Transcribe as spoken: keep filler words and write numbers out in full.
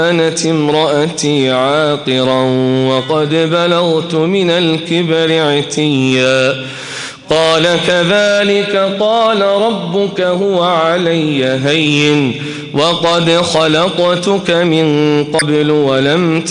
كانت امرأتي عاقرا وقد بلغت من الكبر عتيا قال كذلك قال ربك هو علي هين وقد خلقتك من قبل ولم